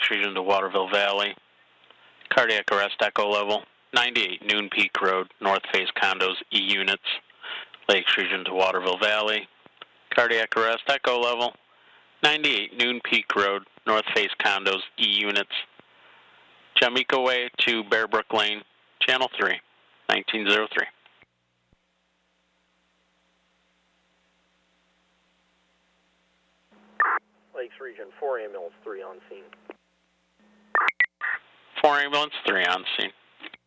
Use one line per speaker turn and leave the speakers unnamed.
Lakes Region to Waterville Valley. Cardiac arrest echo level. 98 Noon Peak Road, North Face Condos, E units. Lakes Region to Waterville Valley. Cardiac arrest echo level. 98 Noon Peak Road, North Face Condos, E units. Jamaica Way to Bear Brook Lane, Channel 3, 1903.
Lakes Region 4 Ambulance 3 on scene.
4 Ambulance 3 on scene.